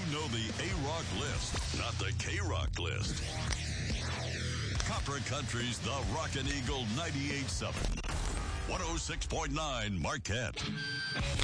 know the A-Rock list, not the K-Rock list. Copper Country's The Rockin' Eagle 98.7. 106.9 Marquette.